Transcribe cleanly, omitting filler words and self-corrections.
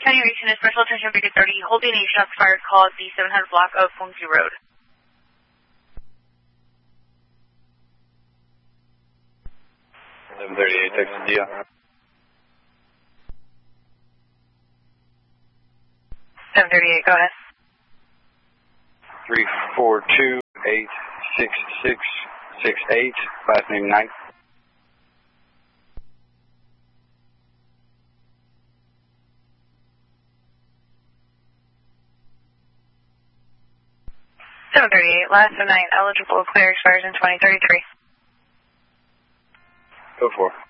County Region is special attention Beacon 30, holding a shots fired call at the 700 block of Funky Road. $1138, Texas Dion. 738, go ahead. 342-866-68, last name Knight. Last of 9, eligible, clear, expires in 2033. Go for it.